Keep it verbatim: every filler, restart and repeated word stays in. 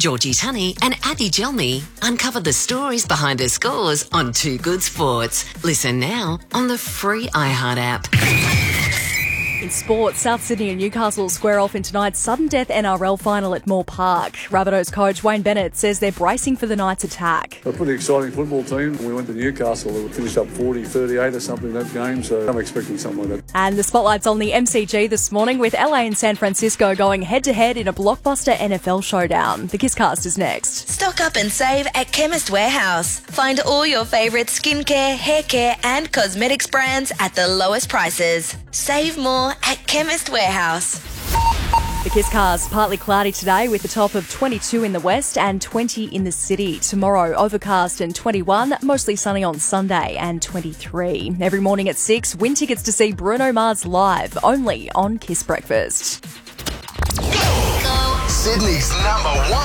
Georgie Tunney and Abby Gelmy uncover the stories behind her scores on Two Good Sports. Listen now on the free iHeart app. In sports, South Sydney and Newcastle square off in tonight's sudden death N R L final at Moore Park. Rabbitohs coach Wayne Bennett says they're bracing for the night's attack. A pretty exciting football team. We went to Newcastle, we finished up forty thirty-eight or something in that game, so I'm expecting something like that. And the spotlight's on the M C G this morning with L A and San Francisco going head-to-head in a blockbuster N F L showdown. The Kisscast is next. Stock up and save at Chemist Warehouse. Find all your favourite skincare, hair care and cosmetics brands at the lowest prices. Save more at Chemist Warehouse. The Kisscast, partly cloudy today with a top of twenty-two in the west and twenty in the city. Tomorrow, overcast and twenty-one, mostly sunny on Sunday and twenty-three. Every morning at six, win tickets to see Bruno Mars live, only on Kiss Breakfast. Sydney's number one.